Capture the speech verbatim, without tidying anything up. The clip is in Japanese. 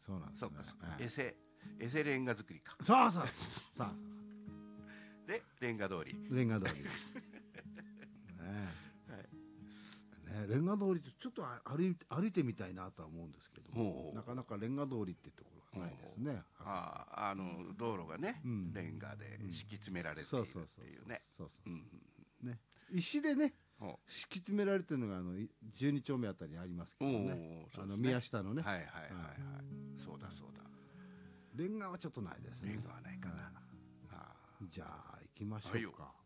そうなんですね。 そうかそうか、 ええエセエセレンガ造りか。 そうそうそうでレンガ通り。 そうレンガ通りねはいえねレンガ通りってちょっとあ歩い歩いてみたいなとは思うんですけどほうほも、 うなかなかレンガ通りってところはないですね。 あああの道路がね、 んレンガで敷き詰められているそうそうそうっていうね。 そうそううんね石でねほ敷き詰められてるのがあのいじゅうに丁目あたりにありますけうおどね。 お、そうあのですね。 宮下のね、 はいはいはいはい。そうだそうだ。 レンガはちょっとないですね。 レンガはないかな。ああじゃあ行きましょうか。